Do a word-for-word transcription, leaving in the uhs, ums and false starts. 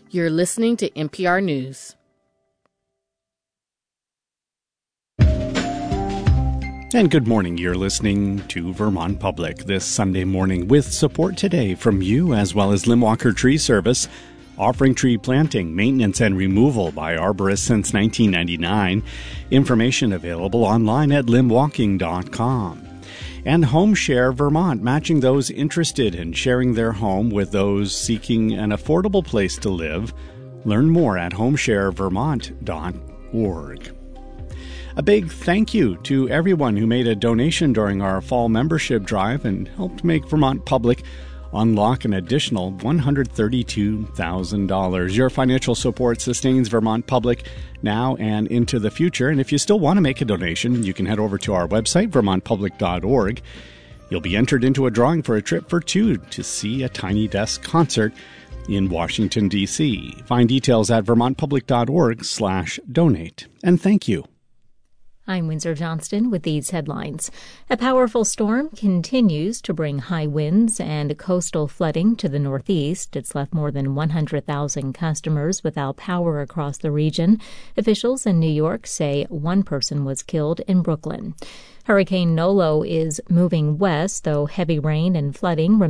You're listening to N P R News. And good morning. You're listening to Vermont Public this Sunday morning with support today from you as well as Limwalker Tree Service, offering tree planting, maintenance, and removal by arborists since nineteen ninety-nine. Information available online at limwalking dot com. And HomeShare Vermont, matching those interested in sharing their home with those seeking an affordable place to live. Learn more at home share vermont dot org. A big thank you to everyone who made a donation during our fall membership drive and helped make Vermont Public unlock an additional one hundred thirty-two thousand dollars. Your financial support sustains Vermont Public now and into the future. And if you still want to make a donation, you can head over to our website, vermont public dot org. You'll be entered into a drawing for a trip for two to see a Tiny Desk concert in Washington, D C. Find details at vermont public dot org slash donate. And thank you. I'm Windsor Johnston with these headlines. A powerful storm continues to bring high winds and coastal flooding to the northeast. It's left more than one hundred thousand customers without power across the region. Officials in New York say one person was killed in Brooklyn. Hurricane Nolo is moving west, though heavy rain and flooding remain